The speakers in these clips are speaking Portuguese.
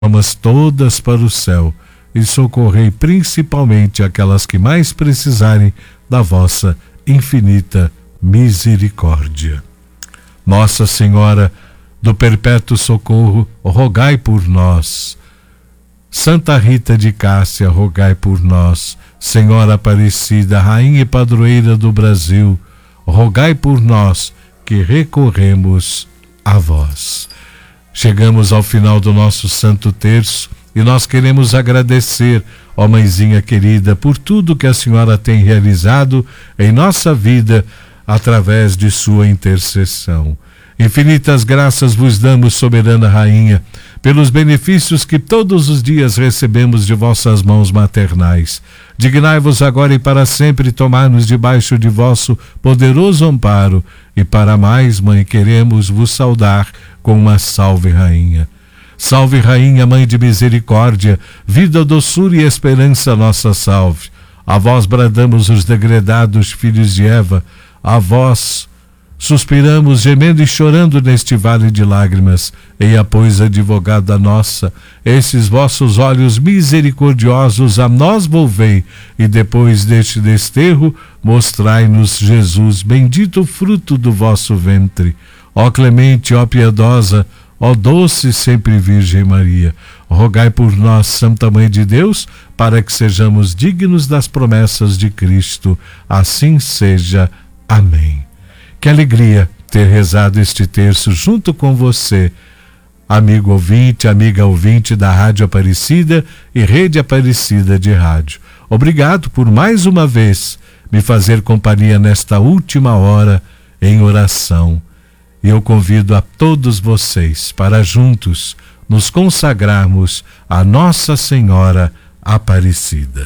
almas todas para o céu e socorrei principalmente aquelas que mais precisarem da vossa infinita misericórdia. Nossa Senhora do Perpétuo Socorro, rogai por nós. Santa Rita de Cássia, rogai por nós. Senhora Aparecida, Rainha e Padroeira do Brasil, rogai por nós que recorremos a vós. Chegamos ao final do nosso Santo Terço e nós queremos agradecer, ó Mãezinha querida, por tudo que a Senhora tem realizado em nossa vida através de sua intercessão. Infinitas graças vos damos, soberana Rainha, pelos benefícios que todos os dias recebemos de vossas mãos maternais. Dignai-vos agora e para sempre tomar-nos debaixo de vosso poderoso amparo, e para mais, Mãe, queremos vos saudar com uma salve, Rainha. Salve, Rainha, Mãe de misericórdia, vida, doçura e esperança, nossa salve. A vós bradamos os degredados filhos de Eva, a vós suspiramos, gemendo e chorando neste vale de lágrimas. Eia, pois, advogada nossa, esses vossos olhos misericordiosos a nós volvei, e depois deste desterro, mostrai-nos Jesus, bendito fruto do vosso ventre. Ó clemente, ó piedosa, ó doce sempre Virgem Maria, rogai por nós, Santa Mãe de Deus, para que sejamos dignos das promessas de Cristo. Assim seja. Amém. Que alegria ter rezado este terço junto com você, amigo ouvinte, amiga ouvinte da Rádio Aparecida e Rede Aparecida de Rádio. Obrigado por mais uma vez me fazer companhia nesta última hora em oração. E eu convido a todos vocês para juntos nos consagrarmos a Nossa Senhora Aparecida.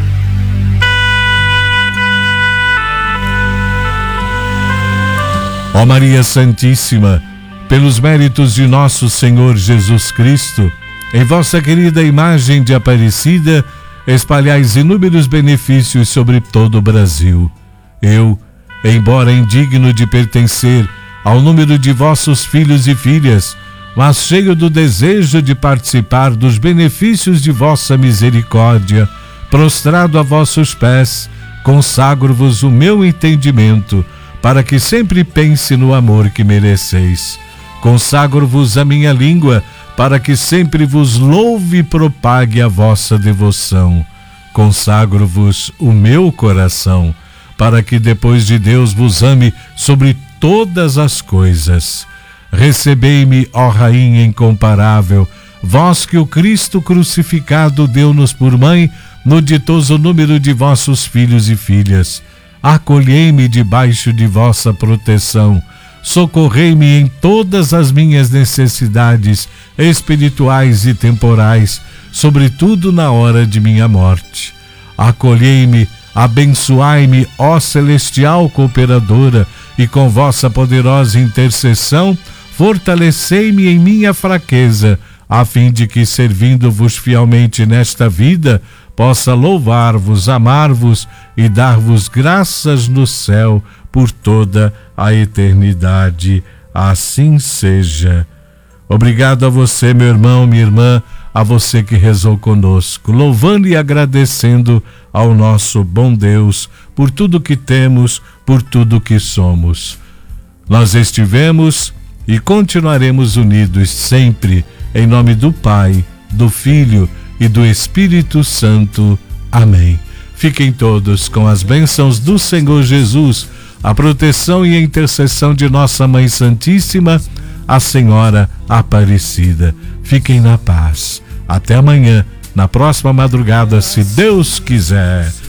Ó Maria Santíssima, pelos méritos de nosso Senhor Jesus Cristo, em vossa querida imagem de Aparecida, espalhais inúmeros benefícios sobre todo o Brasil. Eu, embora indigno de pertencer ao número de vossos filhos e filhas, mas cheio do desejo de participar dos benefícios de vossa misericórdia, prostrado a vossos pés, consagro-vos o meu entendimento, para que sempre pense no amor que mereceis. Consagro-vos a minha língua, para que sempre vos louve e propague a vossa devoção. Consagro-vos o meu coração, para que depois de Deus vos ame sobre todas as coisas. Recebei-me, ó Rainha incomparável, vós que o Cristo crucificado deu-nos por mãe, no ditoso número de vossos filhos e filhas. Acolhei-me debaixo de vossa proteção, socorrei-me em todas as minhas necessidades espirituais e temporais, sobretudo na hora de minha morte. Acolhei-me, abençoai-me, ó celestial cooperadora, e com vossa poderosa intercessão, fortalecei-me em minha fraqueza, a fim de que, servindo-vos fielmente nesta vida, possa louvar-vos, amar-vos e dar-vos graças no céu por toda a eternidade. Assim seja. Obrigado a você, meu irmão, minha irmã, a você que rezou conosco, louvando e agradecendo ao nosso bom Deus por tudo que temos, por tudo que somos. Nós estivemos e continuaremos unidos sempre, em nome do Pai, do Filho e do Espírito Santo. Amém. Fiquem todos com as bênçãos do Senhor Jesus, a proteção e a intercessão de nossa Mãe Santíssima, a Senhora Aparecida. Fiquem na paz. Até amanhã, na próxima madrugada, se Deus quiser.